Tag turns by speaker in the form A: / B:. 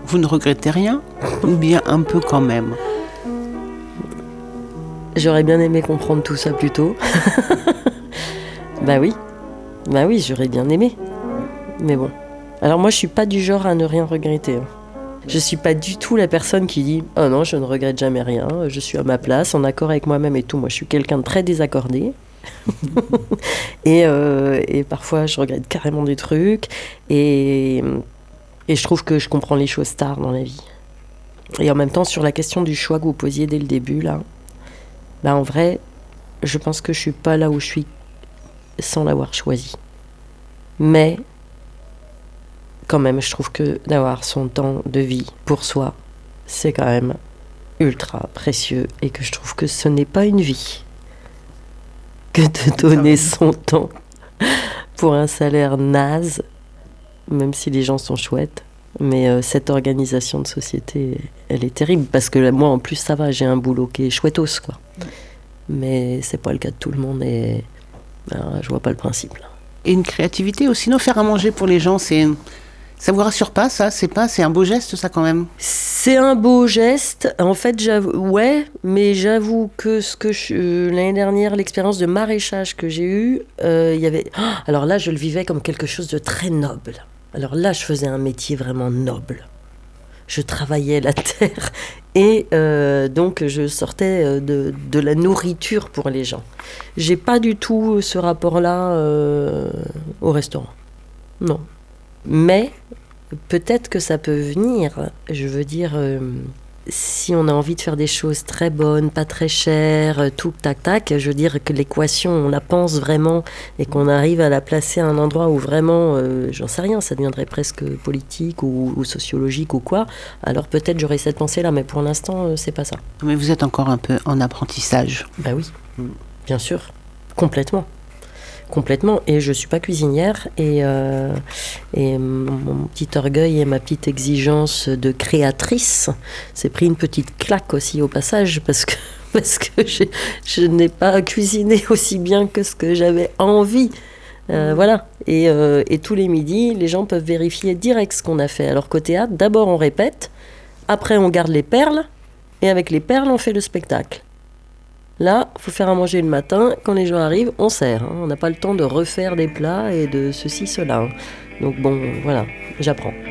A: Vous ne regrettez rien? Ou bien un peu quand même?
B: J'aurais bien aimé comprendre tout ça plus tôt. Bah oui, j'aurais bien aimé. Mais bon. Alors moi, je suis pas du genre à ne rien regretter. Je suis pas du tout la personne qui dit « Oh non, je ne regrette jamais rien, je suis à ma place, en accord avec moi-même et tout. » Moi, je suis quelqu'un de très désaccordé. et parfois, je regrette carrément des trucs. Et je trouve que je comprends les choses tard dans la vie. Et en même temps, sur la question du choix que vous posiez dès le début, là, bah en vrai, je pense que je suis pas là où je suis sans l'avoir choisi. Mais quand même, je trouve que d'avoir son temps de vie pour soi, c'est quand même ultra précieux et que je trouve que ce n'est pas une vie que de donner son temps pour un salaire naze, même si les gens sont chouettes. Mais cette organisation de société, elle est terrible parce que moi, en plus, ça va, j'ai un boulot qui est chouettos, quoi. Mais c'est pas le cas de tout le monde et je vois pas le principe, là.
A: Et une créativité aussi, sinon faire à manger pour les gens, ça vous rassure pas, ça? C'est un beau geste, ça, quand même?
B: C'est un beau geste. En fait, mais j'avoue que l'année dernière, l'expérience de maraîchage que j'ai eue, il y avait... alors là, je le vivais comme quelque chose de très noble. Alors là, je faisais un métier vraiment noble. Je travaillais la terre et donc je sortais de la nourriture pour les gens. J'ai pas du tout ce rapport-là au restaurant. Non. Mais peut-être que ça peut venir. Je veux dire, si on a envie de faire des choses très bonnes, pas très chères, tout tac tac, je veux dire que l'équation, on la pense vraiment et qu'on arrive à la placer à un endroit où vraiment, j'en sais rien, ça deviendrait presque politique ou sociologique ou quoi, alors peut-être j'aurais cette pensée-là, mais pour l'instant, c'est pas ça.
A: Mais vous êtes encore un peu en apprentissage.
B: Bah oui, bien sûr, complètement. Complètement, et je suis pas cuisinière et mon petit orgueil et ma petite exigence de créatrice s'est pris une petite claque aussi au passage parce que je n'ai pas cuisiné aussi bien que ce que j'avais envie. Voilà, et tous les midis les gens peuvent vérifier direct ce qu'on a fait. Alors qu'au théâtre, d'abord on répète, après on garde les perles et avec les perles on fait le spectacle. Là, il faut faire à manger le matin. Quand les gens arrivent, on sert. On n'a pas le temps de refaire des plats et de ceci, cela. Donc bon, voilà, j'apprends.